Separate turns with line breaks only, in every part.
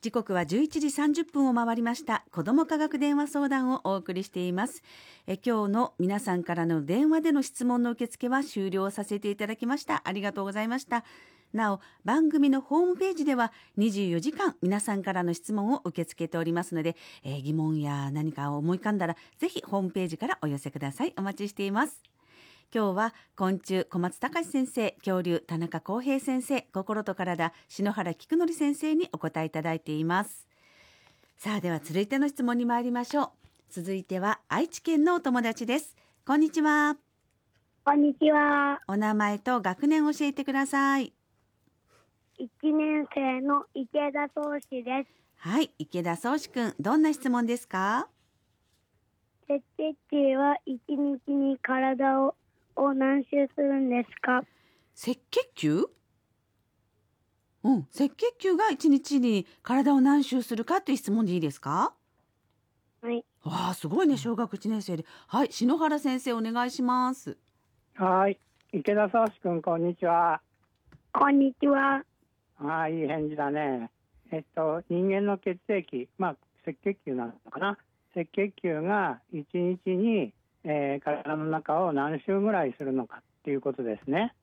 時刻は11時30分を回りました。子ども科学電話相談をお送りしています。今日の皆さんからの電話での質問の受付は終了させていただきました。ありがとうございました。なお、番組のホームページでは24時間皆さんからの質問を受け付けておりますので、疑問や何か思い浮かんだらぜひホームページからお寄せください。お待ちしています。今日は昆虫小松隆先生、恐竜田中康平先生、心と体篠原菊則先生にお答えいただいています。さあ、では続いての質問に参りましょう。続いては愛知県のお友達です。こんにちは。
こんにちは。
お名前と学年を教えてください。
1年生の池田壮志です。
はい、池田壮志くん、どんな質問ですか？
赤血球は1日に体を何周するんですか？
赤血球？赤血球が1日に体を何周するかという質問でいいですか？
はい。
わあ、すごいね、小学1年生で。はい、篠原先生お願いします。
はい、池田壮志くん、こんにちは。
こんにちは。
いい返事だね。人間の血液、赤血球なのかな。赤血球が1日に、体の中を何周ぐらいするのかっていうことですね。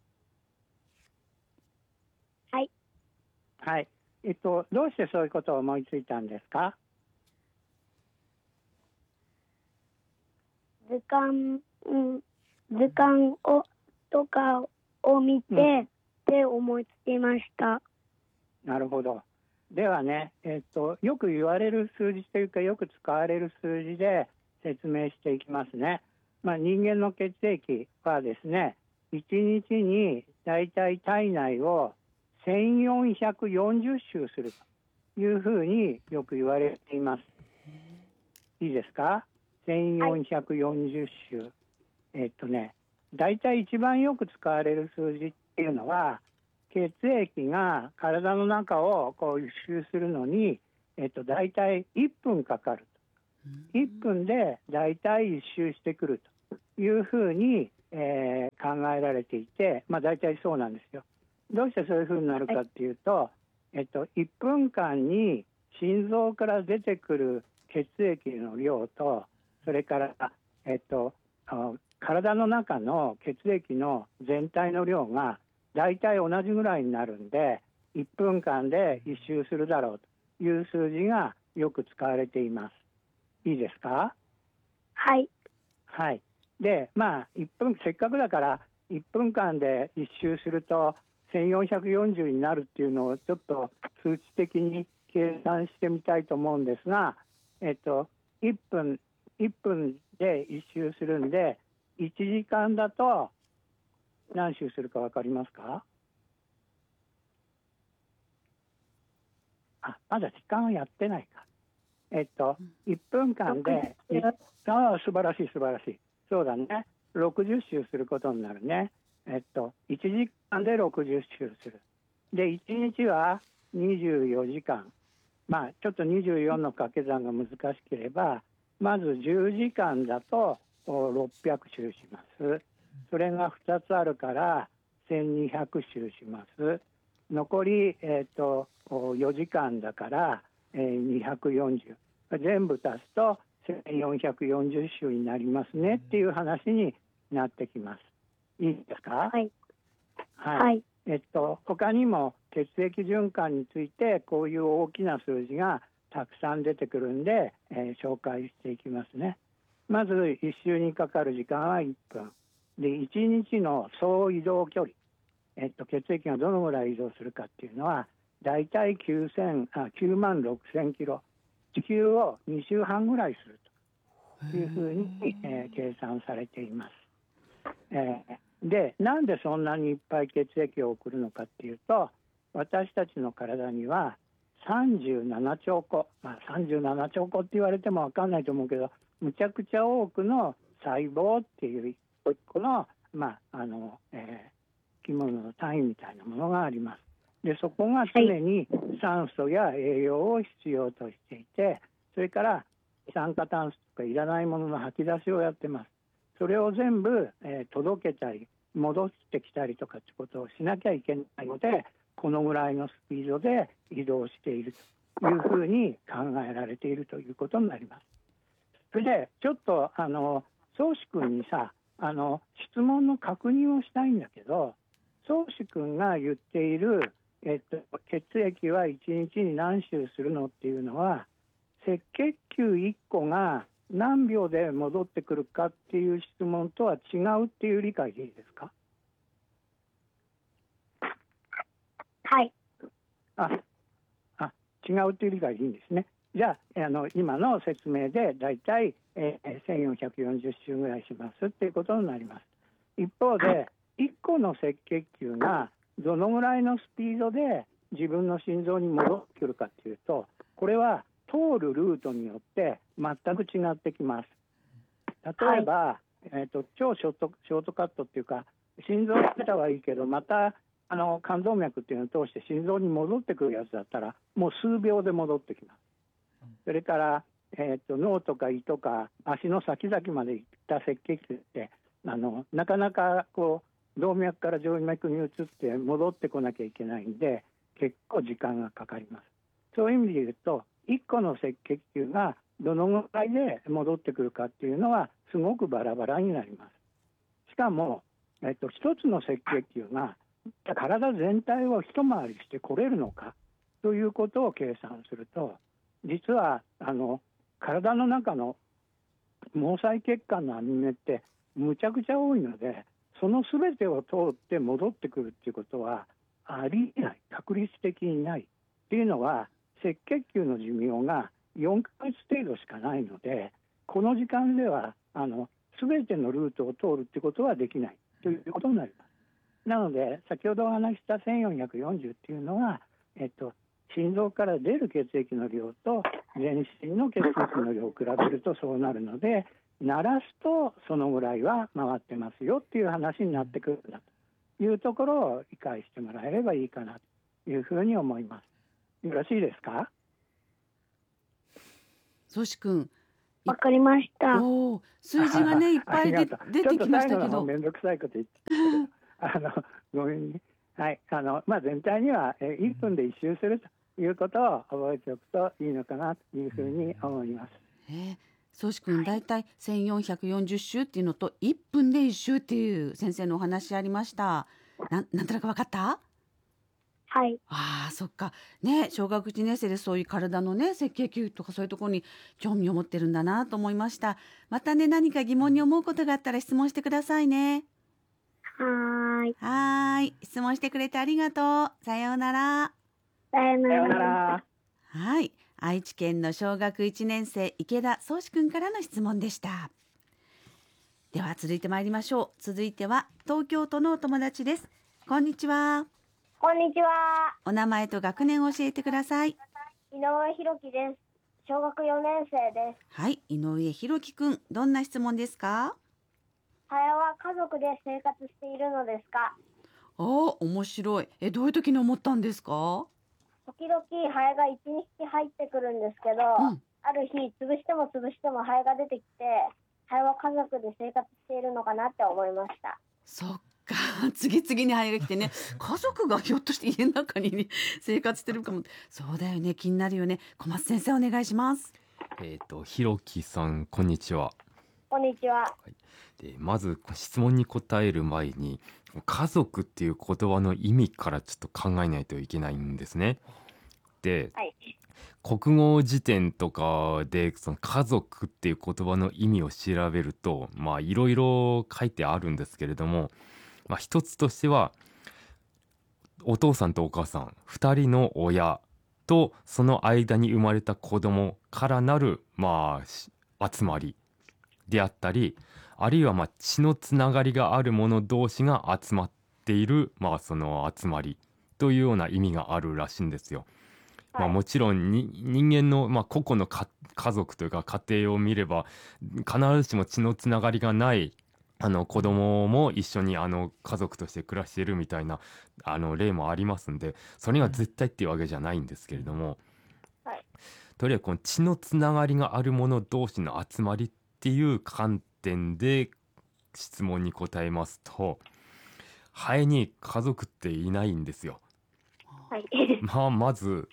はい。
はい。どうしてそういうことを思いついたんですか？
図鑑とかを見て、で思いつきました。
なるほど。ではね、よく言われる数字というか、よく使われる数字で説明していきますね。人間の血液はですね、1日にだいたい体内を1440周するというふうによく言われています。いいですか？ 1440 周。だいたい一番よく使われる数字っていうのは、血液が体の中を一周するのに、だいたい1分かかる。1分でだいたい1周してくるというふうに、考えられていて、だいたいそうなんですよ。どうしてそういうふうになるかっていうと、1分間に心臓から出てくる血液の量と、それから、体の中の血液の全体の量がだいたい同じぐらいになるんで、1分間で1周するだろうという数字がよく使われています。いいですか？
はい。
はい。で、せっかくだから1分間で1周すると1440になるっていうのをちょっと数値的に計算してみたいと思うんですが、1分で1周するんで、1時間だと何周するか分かりますか？まだ時間はやってないか。1分間で素晴らしい。そうだね。60周することになるね。1時間で60周する。で、1日は24時間。ちょっと24の掛け算が難しければ、まず10時間だと600周します。それが2つあるから1200周します。残り、4時間だから、240。全部足すと1440周になりますねっていう話になってきます。いいですか？
はい。
はい。他にも血液循環についてこういう大きな数字がたくさん出てくるんで、紹介していきますね。まず1周にかかる時間は1分で、1日の総移動距離、血液がどのぐらい移動するかっていうのはだいたい9万6000キロ、地球を2周半ぐらいするというふうに、計算されています。で、なんでそんなにいっぱい血液を送るのかっていうと、私たちの体には37兆個、37兆個って言われても分かんないと思うけど、むちゃくちゃ多くの細胞っていう一個一個の、生き物の単位みたいなものがあります。で、そこが常に酸素や栄養を必要としていて、それから二酸化炭素とかいらないものの吐き出しをやってます。それを全部、届けたり戻ってきたりとかってことをしなきゃいけないので、このぐらいのスピードで移動しているいうふうに考えられているということになります。それでちょっと宗志君にさ質問の確認をしたいんだけど、宗志君が言っている、血液は1日に何周するのっていうのは、赤血球1個が何秒で戻ってくるかっていう質問とは違うっていう理解でいいですか？
はい。
違うっていう理解でいいんですね。じゃあ、今の説明でだいたい1440周ぐらいしますっていうことになります。一方で1個の赤血球がどのぐらいのスピードで自分の心臓に戻ってくるかっていうと、これは通るルートによって全く違ってきます。例えば、超ショートカットっていうか、心臓をつけたはいいけど、また肝動脈っていうのを通して心臓に戻ってくるやつだったらもう数秒で戻ってきます。それから、脳とか胃とか足の先々まで行った赤血球ってなかなか動脈から静脈に移って戻ってこなきゃいけないんで、結構時間がかかります。そういう意味で言うと、1個の赤血球がどのぐらいで戻ってくるかっていうのはすごくバラバラになります。しかも、1つの赤血球が体全体を一回りしてこれるのかということを計算すると、実は体の中の毛細血管の網目ってむちゃくちゃ多いので、その全てを通って戻ってくるっていうことはありえない、確率的にないっていうのは、赤血球の寿命が4ヶ月程度しかないので、この時間では全てのルートを通るってことはできないということになります。なので先ほどお話しした1440っていうのは、心臓から出る血液の量と全身の血液の量を比べるとそうなるので、鳴らすとそのぐらいは回ってますよっていう話になってくるんだというところを理解してもらえればいいかなというふうに思います。よろしいですか？
宗志君、
わかりました。
数字がねいっぱい出てきましたけど、
ちょっと最後の方めんどくさいこと言ってたけどごめんね。はい、全体には1分で1周するということを覚えておくといいのかなというふうに思います。
宗志君、だいたい1440周っていうのと1分で1周っていう先生のお話ありました。なんとなく分かった？
はい。
そっかね、小学1年生でそういう体のね赤血球とかそういうところに興味を持ってるんだなと思いました。またね、何か疑問に思うことがあったら質問してくださいね。
はい。
質問してくれてありがとう。さようなら。
さような
さような
ら。
ら。
愛知県の小学1年生池田宗志くんからの質問でした。では続いてまいりましょう。続いては東京都のお友達です。こんにちは。
こんにちは。
お名前と学年を教えてください。
井上弘樹です。小学4年生です。
井上弘樹くん、どんな質問ですか？
ハエは家族で生活しているのですか？
面白い。どういう時に思ったんですか？
時々ハエが1、2匹入ってくるんですけど、ある日潰してもハエが出てきて、ハエは家族で生活しているのかなって思いました。
そっか、次々にハエが来てね、家族がひょっとして家の中に、ね、生活してるかも。そうだよね、気になるよね。小松先生お願いします。
弘樹さん、こんにちは。
こんにちは。
でまず質問に答える前に、家族っていう言葉の意味からちょっと考えないといけないんですね。で、国語辞典とかでその家族っていう言葉の意味を調べると、いろいろ書いてあるんですけれども、一つとしてはお父さんとお母さん2人の親とその間に生まれた子供からなる集まりであったり、あるいは血のつながりがある者同士が集まっている、その集まりというような意味があるらしいんですよ。もちろん人間の、個々の家族というか家庭を見れば必ずしも血のつながりがない子供も一緒に家族として暮らしているみたいな例もありますんで、それが絶対っていうわけじゃないんですけれども、とりあえずこの血のつながりがある者同士の集まりっていう観点で質問に答えますと、ハエに家族っていないんですよ。まず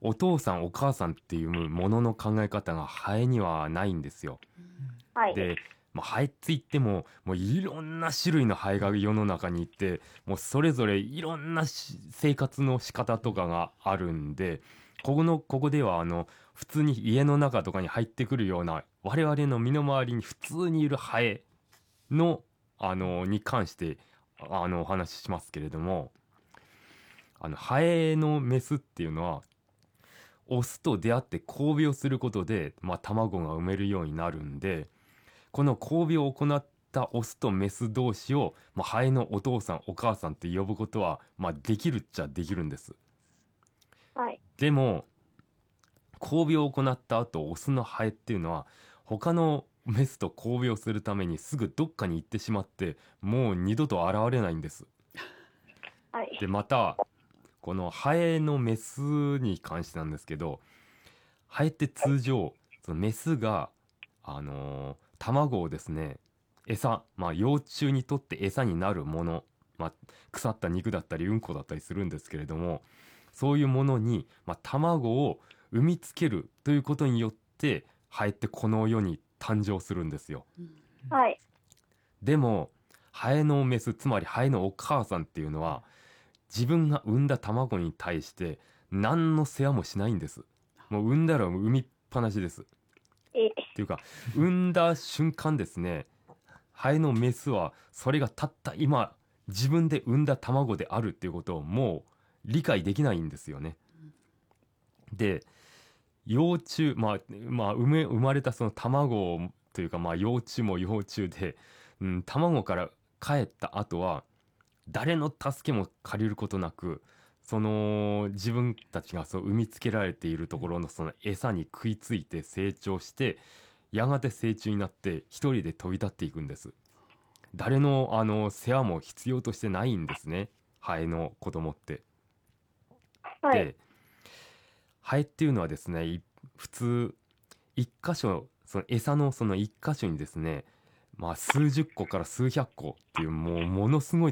お父さんお母さんっていうものの考え方がハエにはないんですよ。
はい。
で、ハエって言ってももういろんな種類のハエが世の中にいて、もうそれぞれいろんな生活の仕方とかがあるんで、ここでは普通に家の中とかに入ってくるような我々の身の回りに普通にいるハエのに関してお話ししますけれども、ハエのメスっていうのはオスと出会って交尾をすることで、卵が産めるようになるんで、この交尾を行ったオスとメス同士を、ハエのお父さんお母さんって呼ぶことは、できるっちゃできるんです。
はい。
でも交尾を行った後、オスのハエっていうのは他のメスと交尾をするためにすぐどっかに行ってしまって、もう二度と現れないんです。
はい。
でまたこのハエのメスに関してなんですけど、ハエって通常そのメスが卵をですね、餌、幼虫にとって餌になるもの、腐った肉だったりうんこだったりするんですけれども、そういうものに、卵を産みつけるということによってハエってこの世に誕生するんですよ。
はい。
でもハエのメス、つまりハエのお母さんっていうのは自分が産んだ卵に対して何の世話もしないんです。もう産んだら産みっぱなしです。っていうか産んだ瞬間ですね、ハエのメスはそれがたった今自分で産んだ卵であるっていうことをもう理解できないんですよね。で幼虫、生まれたその卵というか、幼虫も幼虫で、卵から帰った後は誰の助けも借りることなく、その自分たちがそう産みつけられているところのその餌に食いついて成長して、やがて成虫になって一人で飛び立っていくんです。誰の世話も必要としてないんですね、ハエの子供って。
はい。
でハエっていうのはですね、普通一箇所、その餌のその一箇所にですね、数十個から数百個っていうものすごい